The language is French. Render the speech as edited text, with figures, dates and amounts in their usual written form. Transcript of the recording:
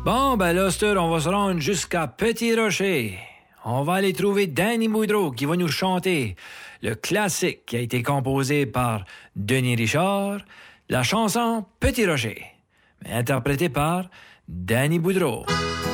Bon, ben là, Stur, on va se rendre jusqu'à Petit Rocher. On va aller trouver Danny Boudreau qui va nous chanter le classique qui a été composé par Denis Richard, la chanson Petit Rocher, mais interprétée par Danny Boudreau.